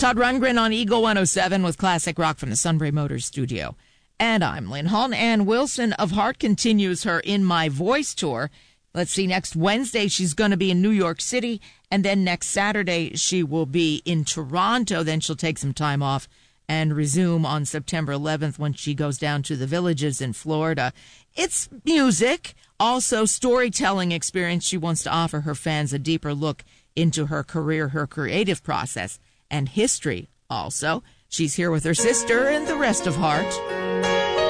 Todd Rundgren on Eagle 107 with classic rock from the Sunbury Motors studio. And I'm Lynn Hall. Ann Wilson of Heart continues her In My Voice tour. Let's see, next Wednesday she's going to be in New York City, and then next Saturday she will be in Toronto. Then she'll take some time off and resume on September 11th when she goes down to the Villages in Florida. It's music, also storytelling experience. She wants to offer her fans a deeper look into her career, her creative process, and history also. She's here with her sister and the rest of Heart.